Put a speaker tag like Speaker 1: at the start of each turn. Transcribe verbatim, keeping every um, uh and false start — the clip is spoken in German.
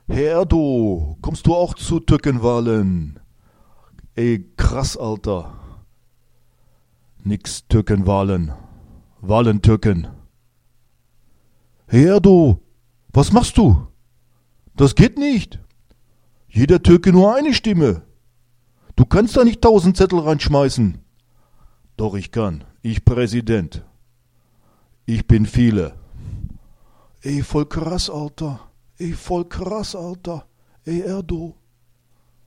Speaker 1: Hey Erdo, kommst du auch zu Türkenwahlen? Ey, krass, Alter. Nix Türkenwahlen. Wahlen Türken. Hey Erdo, was machst du? Das geht nicht. Jeder Türke nur eine Stimme. Du kannst da nicht tausend Zettel reinschmeißen. Doch, ich kann. Ich Präsident. Ich bin viele. Ey, voll krass, Alter. Ey, voll krass, Alter. Ey, Erdo.